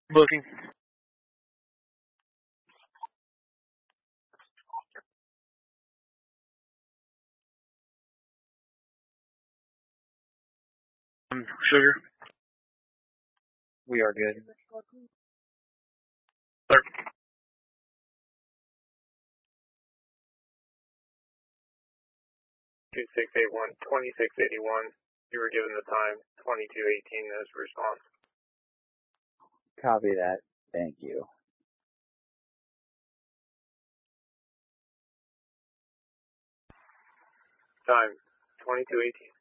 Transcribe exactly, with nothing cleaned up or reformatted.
Looking. Um, sugar. We are good. Sir. two six eight one, twenty-six eighty-one. You were given the time, twenty-two eighteen as response. Copy that. Thank you. Time, twenty-two eighteen.